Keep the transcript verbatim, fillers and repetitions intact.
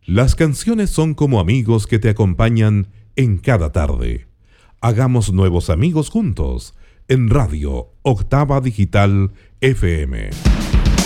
Las canciones son como amigos que te acompañan en cada tarde. Hagamos nuevos amigos juntos en Radio Octava Digital F M.